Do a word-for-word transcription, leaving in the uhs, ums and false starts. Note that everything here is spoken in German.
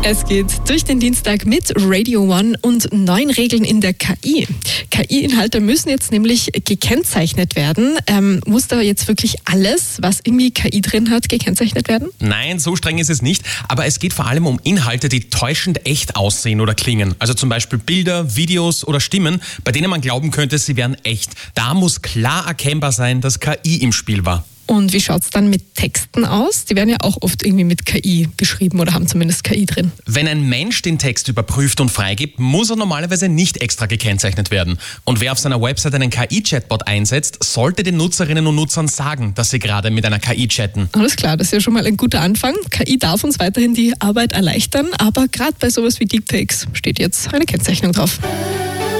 Es geht durch den Dienstag mit Radio One und neuen Regeln in der K I. K I-Inhalte müssen jetzt nämlich gekennzeichnet werden. Ähm, muss da jetzt wirklich alles, was irgendwie K I drin hat, gekennzeichnet werden? Nein, so streng ist es nicht. Aber es geht vor allem um Inhalte, die täuschend echt aussehen oder klingen. Also zum Beispiel Bilder, Videos oder Stimmen, bei denen man glauben könnte, sie wären echt. Da muss klar erkennbar sein, dass K I im Spiel war. Und wie schaut es dann mit Texten aus? Die werden ja auch oft irgendwie mit K I geschrieben oder haben zumindest K I drin. Wenn ein Mensch den Text überprüft und freigibt, muss er normalerweise nicht extra gekennzeichnet werden. Und wer auf seiner Website einen K I-Chatbot einsetzt, sollte den Nutzerinnen und Nutzern sagen, dass sie gerade mit einer K I chatten. Alles klar, das ist ja schon mal ein guter Anfang. K I darf uns weiterhin die Arbeit erleichtern, aber gerade bei sowas wie Deepfakes steht jetzt eine Kennzeichnung drauf.